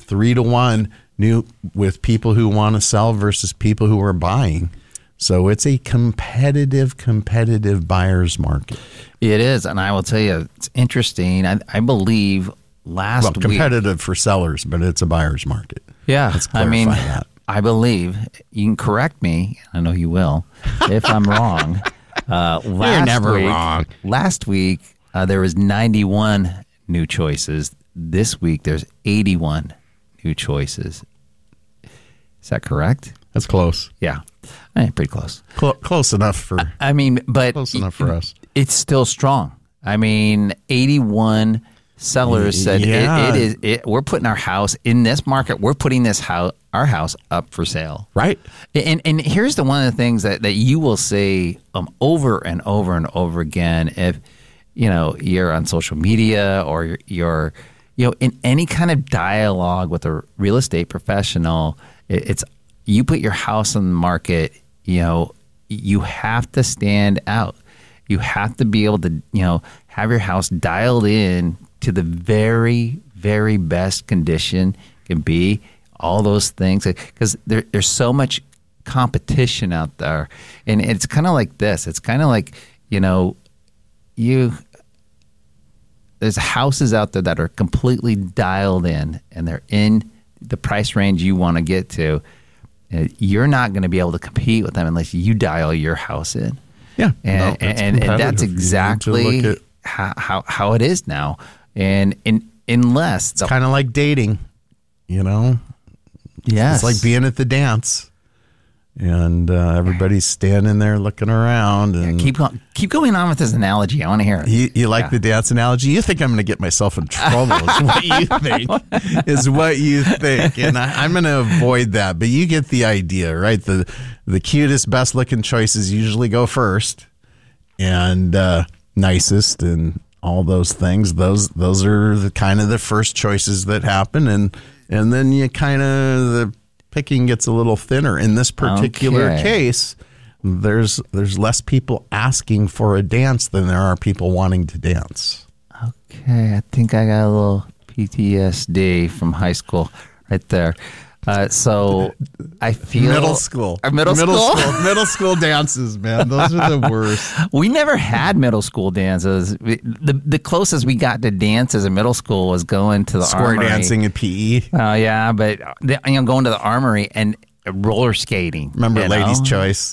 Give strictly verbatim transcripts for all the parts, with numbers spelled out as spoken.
three to one new with people who want to sell versus people who are buying. So it's a competitive, competitive buyer's market. It is. And I will tell you, it's interesting. I, I believe last well, week. competitive for sellers, but it's a buyer's market. Yeah. Let's I clarify mean, that. I believe, you can correct me, I know you will, if I'm wrong. Uh, last You're never week, wrong. week, uh, there was ninety-one new choices. This week, there's eighty-one new choices. Is that correct? That's close. Yeah. Eh, pretty close. Cl- close enough for I mean, but close enough for us. It's still strong. I mean, eighty-one sellers said Yeah. it, it is. It, we're putting our house in this market. We're putting this house, our house, up for sale. Right. And and here's the one of the things that, that you will say um over and over and over again if you know you're on social media or you're, you're you know in any kind of dialogue with a real estate professional. It, it's you put your house on the market. You know you have to stand out. You have to be able to you know have your house dialed in to the very very best condition can be. All those things, because there, there's so much competition out there, and it's kind of like this. It's kind of like you know, you there's houses out there that are completely dialed in, and they're in the price range you want to get to. And you're not going to be able to compete with them unless you dial your house in. Yeah, and no, and, that's and, and that's competitive. You need to exactly look at- how, how how it is now. And in unless It's kind of like dating, you know. yes, It's like being at the dance, and uh, everybody's standing there looking around. And keep going, keep going on with this analogy. I want to hear it. you, you like Yeah. the dance analogy? You think I'm going to get myself in trouble? Is what you think? Is what you think? And I, I'm going to avoid that. But you get the idea, right? The the cutest, best looking choices usually go first, and uh, nicest, and all those things. Those those are the kind of the first choices that happen, and. And then you kind of, the picking gets a little thinner. In this particular Okay. case, there's there's less people asking for a dance than there are people wanting to dance. Okay, I think I got a little P T S D from high school right there. Uh, so I feel Middle school. Or middle school? Middle school dances, man. Those are the worst. We never had middle school dances. We, the the closest we got to dances in middle school was going to the Square armory. dancing at P E. Oh yeah, but the, you know, going to the armory and roller skating. Remember you Ladies' know? Choice?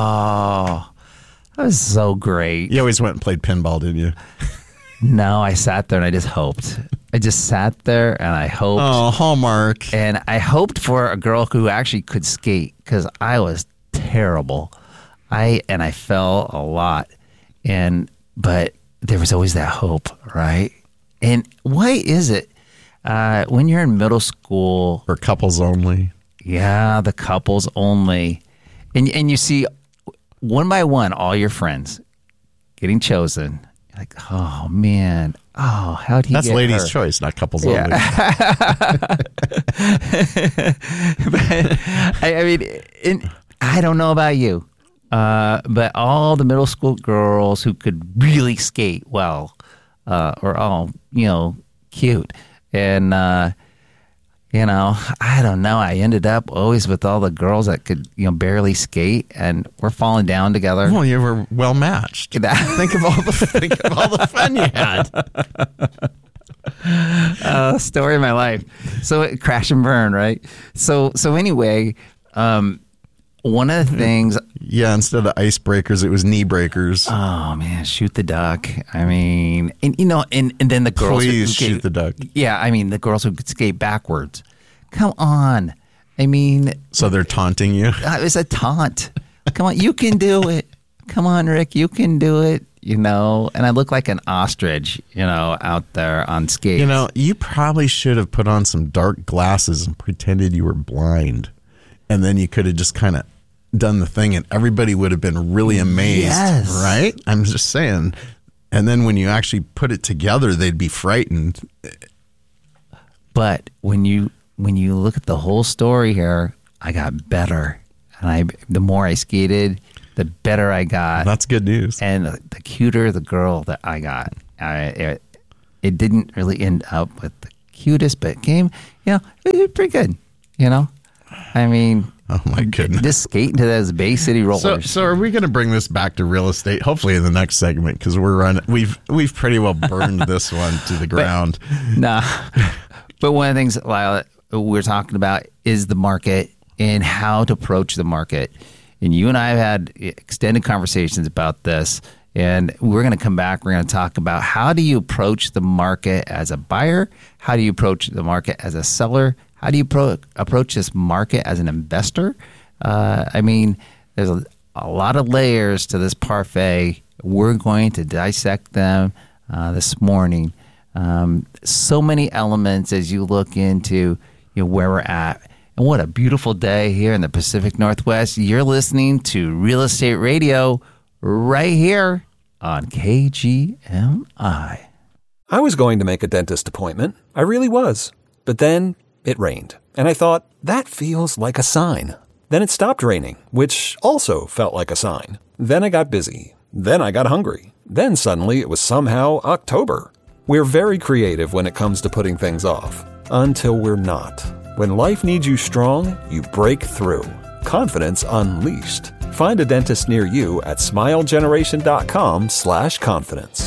Oh, that was so great. You always went and played pinball, didn't you? No, I sat there and I just hoped. I just sat there and I hoped. Oh, Hallmark. And I hoped for a girl who actually could skate because I was terrible. I and I fell a lot, and but there was always that hope, right? And why is it uh, when you're in middle school? For couples only. Yeah, the couples only, and and you see one by one all your friends getting chosen. You're like, oh man, oh how do you? That's get ladies' her? choice, not couples Yeah. only. But, I, I mean, in, I don't know about you, uh, but all the middle school girls who could really skate well uh, are all, you know, cute. And, uh, you know, I don't know. I ended up always with all the girls that could, you know, barely skate, and we're falling down together. Well, you were well matched. Think of all the think of all the fun you had. uh, story of my life. So it crash and burn, right? So so anyway, um, one of the things. Yeah, instead of icebreakers, it was knee breakers. Oh man, shoot the duck. I mean, and you know, and, and then the girls. Please who, who shoot the duck. Yeah, I mean the girls who could skate backwards. Come on, I mean, So they're taunting you. uh, it was a taunt. Come on, you can do it. Come on, Rick, you can do it. You know, and I look like an ostrich, you know, out there on skates. You know, you probably should have put on some dark glasses and pretended you were blind. And then you could have just kind of done the thing and everybody would have been really amazed. Yes. Right? I'm just saying. And then when you actually put it together, they'd be frightened. But when you when you look at the whole story here, I got better, and I the more I skated, the better I got. That's good news. And the, the cuter the girl that I got. I, it, it didn't really end up with the cutest, but it came you know, it was pretty good. You know, I mean, oh my goodness, just skate into those Bay City rollers. So, so are we going to bring this back to real estate? Hopefully in the next segment, because we're running. We've we've pretty well burned this one to the ground. But, nah, but one of the things, Lyle, we're talking about is the market and how to approach the market. And you and I have had extended conversations about this. And we're going to come back. We're going to talk about how do you approach the market as a buyer? How do you approach the market as a seller? How do you pro- approach this market as an investor? Uh, I mean, there's a, a lot of layers to this parfait. We're going to dissect them uh, this morning. Um, so many elements as you look into you know, where we're at. And what a beautiful day here in the Pacific Northwest. You're listening to Real Estate Radio right here on K G M I. I was going to make a dentist appointment. I really was. But then it rained. And I thought, that feels like a sign. Then it stopped raining, which also felt like a sign. Then I got busy. Then I got hungry. Then suddenly it was somehow October. We're very creative when it comes to putting things off. Until we're not. When life needs you strong, you break through. Confidence unleashed. Find a dentist near you at smilegeneration.com slash confidence.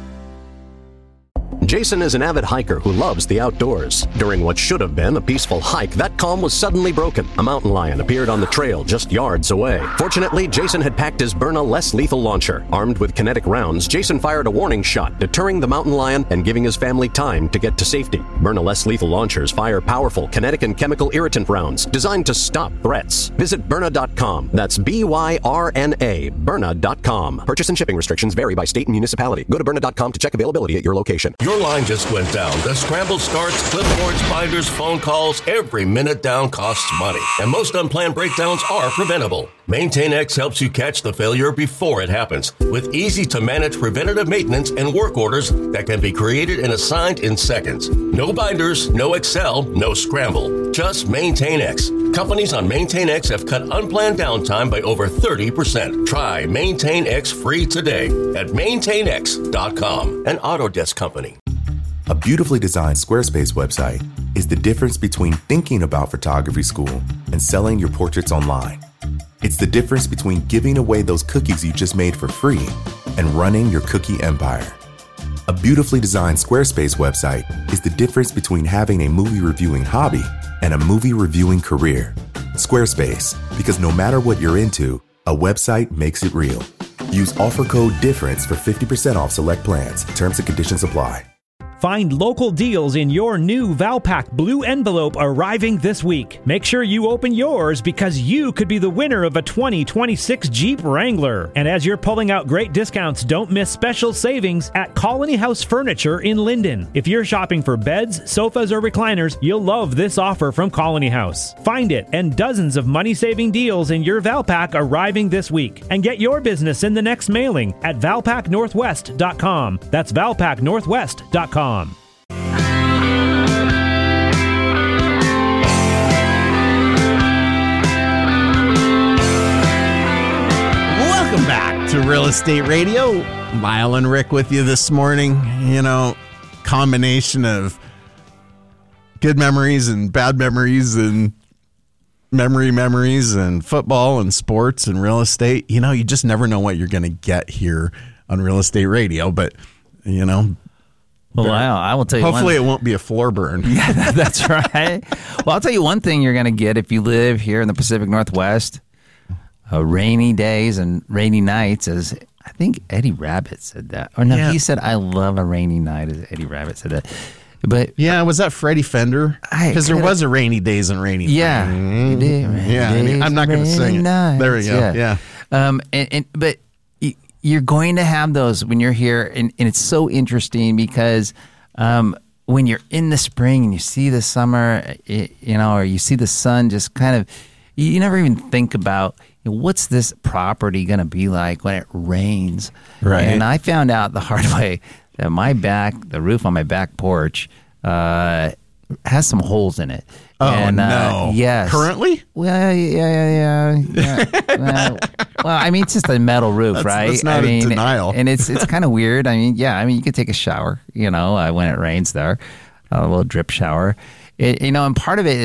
Jason is an avid hiker who loves the outdoors. During what should have been a peaceful hike, that calm was suddenly broken. A mountain lion appeared on the trail just yards away. Fortunately, Jason had packed his Byrna less lethal launcher. Armed with kinetic rounds, Jason fired a warning shot, deterring the mountain lion and giving his family time to get to safety. Byrna less lethal launchers fire powerful kinetic and chemical irritant rounds designed to stop threats. Visit Byrna dot com. That's B Y R N A, Byrna dot com. Purchase and shipping restrictions vary by state and municipality. Go to Byrna dot com to check availability at your location. Your line just went down. The scramble starts, clipboards, binders, phone calls. Every minute down costs money. And most unplanned breakdowns are preventable. MaintainX helps you catch the failure before it happens with easy-to-manage preventative maintenance and work orders that can be created and assigned in seconds. No binders, no Excel, no scramble. Just MaintainX. Companies on MaintainX have cut unplanned downtime by over thirty percent. Try MaintainX free today at maintain x dot com, an Autodesk company. A beautifully designed Squarespace website is the difference between thinking about photography school and selling your portraits online. It's the difference between giving away those cookies you just made for free and running your cookie empire. A beautifully designed Squarespace website is the difference between having a movie reviewing hobby and a movie reviewing career. Squarespace, because no matter what you're into, a website makes it real. Use offer code DIFFERENCE for fifty percent off select plans. Terms and conditions apply. Find local deals in your new Valpak Blue Envelope arriving this week. Make sure you open yours because you could be the winner of a twenty twenty-six Jeep Wrangler. And as you're pulling out great discounts, don't miss special savings at Colony House Furniture in Linden. If you're shopping for beds, sofas, or recliners, you'll love this offer from Colony House. Find it and dozens of money-saving deals in your Valpak arriving this week. And get your business in the next mailing at valpak northwest dot com. That's valpak northwest dot com. Welcome back to Real Estate Radio. Lyle and Rick with you this morning. You know, combination of good memories and bad memories and memory memories and football and sports and real estate. You know, you just never know what you're going to get here on Real Estate Radio, but, you know, Well, I, I will tell you. Hopefully, one, it won't be a floor burn. Yeah, that, that's right. Well, I'll tell you one thing you're going to get if you live here in the Pacific Northwest: uh, rainy days and rainy nights. As I think Eddie Rabbit said that, or no, Yeah. he said, "I love a rainy night." As Eddie Rabbit said that, but Yeah, was that Freddie Fender? I Because there could've- was a rainy days and rainy. yeah, Mm, he did, rainy yeah. I mean, days, I'm not going to rainy sing it. nights. There we go. Yeah. Um, and, and but y- you're going to have those when you're here, and, and it's so interesting because. Um, when you're in the spring and you see the summer, it, you know, or you see the sun, just kind of, you, you never even think about you know, what's this property going to be like when it rains. Right. And I found out the hard way that my back, the roof on my back porch, uh, has some holes in it. Oh, and, uh, no. Yes. Currently? Well, yeah, yeah, yeah. yeah. well, well, I mean, it's just a metal roof, That's- right? that's not I a mean, denial. And it's it's kind of weird. I mean, yeah, I mean, you could take a shower, you know, uh, when it rains there, a little drip shower. It, you know, and part of it